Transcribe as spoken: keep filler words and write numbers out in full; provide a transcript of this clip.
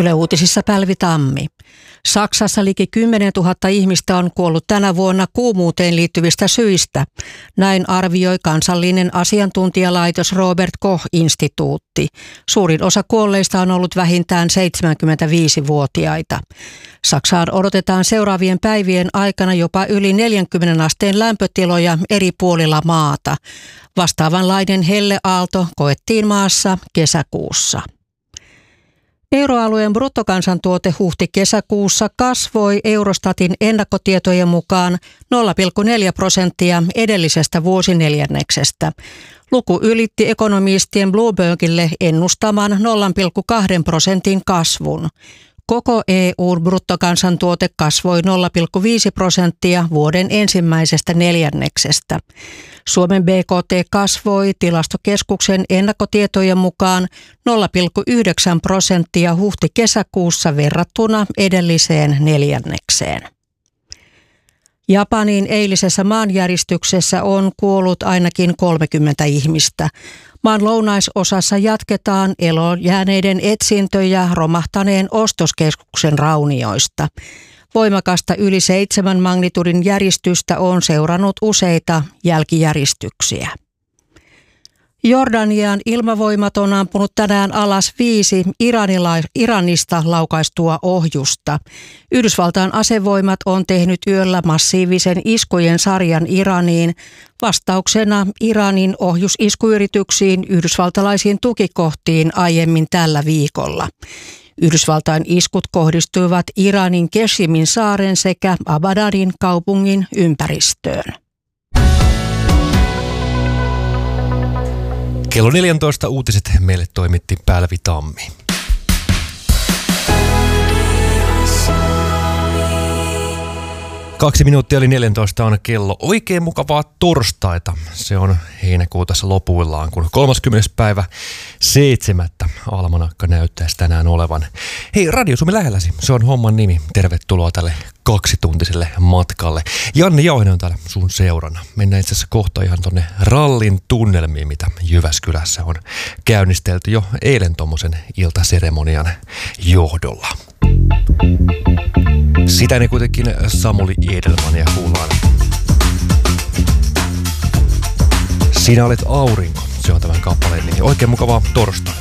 Yle Uutisissa Päivi Tammi. Saksassa liki kymmenen tuhatta ihmistä on kuollut tänä vuonna kuumuuteen liittyvistä syistä. Näin arvioi kansallinen asiantuntijalaitos Robert Koch-instituutti. Suurin osa kuolleista on ollut vähintään seitsemänkymmentäviisivuotiaita. Saksaan odotetaan seuraavien päivien aikana jopa yli neljänkymmenen asteen lämpötiloja eri puolilla maata. Vastaavanlainen helleaalto koettiin maassa kesäkuussa. Euroalueen bruttokansantuote huhti-kesäkuussa kasvoi Eurostatin ennakkotietojen mukaan nolla pilkku neljä prosenttia edellisestä vuosineljänneksestä. Luku ylitti ekonomistien Bloombergille ennustaman nolla pilkku kaksi prosentin kasvun. Koko E U:n bruttokansantuote kasvoi nolla pilkku viisi prosenttia vuoden ensimmäisestä neljänneksestä. Suomen B K T kasvoi Tilastokeskuksen ennakkotietojen mukaan nolla pilkku yhdeksän prosenttia huhti-kesäkuussa verrattuna edelliseen neljännekseen. Japanin eilisessä maanjäristyksessä on kuollut ainakin kolmekymmentä ihmistä. Maan lounaisosassa jatketaan eloon jääneiden etsintöjä romahtaneen ostoskeskuksen raunioista. Voimakasta yli seitsemän magnitudin järistystä on seurannut useita jälkijäristyksiä. Jordanian ilmavoimat on ampunut tänään alas viisi Iranila- Iranista laukaistua ohjusta. Yhdysvaltain asevoimat on tehnyt yöllä massiivisen iskujen sarjan Iraniin vastauksena Iranin ohjusiskuyrityksiin yhdysvaltalaisiin tukikohtiin aiemmin tällä viikolla. Yhdysvaltain iskut kohdistuivat Iranin Keshimin saaren sekä Abadan kaupungin ympäristöön. Kello neljätoista uutiset meille toimitti Päivi Tammi. Kaksi minuuttia oli neljätoista on kello. Oikein mukavaa torstaita. Se on heinäkuu tässä lopuillaan, kun kolmaskymmenes päivä seitsemättä almanakka näyttäisi tänään olevan. Hei, Radio Suomi lähelläsi. Se on homman nimi. Tervetuloa tälle kaksituntiselle matkalle. Janne Jauhinen on täällä sun seurana. Mennään itse asiassa kohta ihan tonne rallin tunnelmiin, mitä Jyväskylässä on käynnistelty jo eilen tommosen iltaseremonian johdolla. Sitä ne kuitenkin Samuli Edelmania kuullaan. Sinä olet aurinko, se on tämän kappaleen nimi. Oikein mukavaa torstaita.